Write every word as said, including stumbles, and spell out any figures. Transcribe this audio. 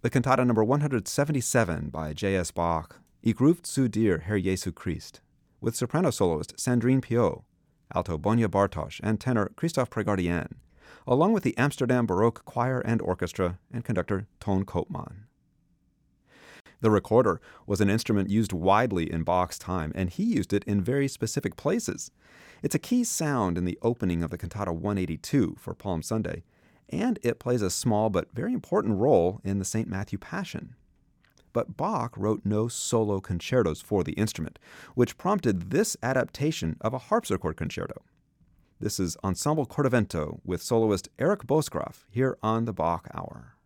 The cantata number one hundred seventy-seven by J S. Bach, Ich ruft zu dir, Herr Jesu Christ, with soprano soloist Sandrine Piau, alto Bonia Bartosz, and tenor Christoph Pregardien, along with the Amsterdam Baroque Choir and Orchestra and conductor Ton Koopman. The recorder was an instrument used widely in Bach's time, and he used it in very specific places. It's a key sound in the opening of the cantata one eighty-two for Palm Sunday, and it plays a small but very important role in the Saint Matthew Passion. But Bach wrote no solo concertos for the instrument, which prompted this adaptation of a harpsichord concerto. This is Ensemble Cortovento with soloist Eric Bosgraf here on the Bach Hour.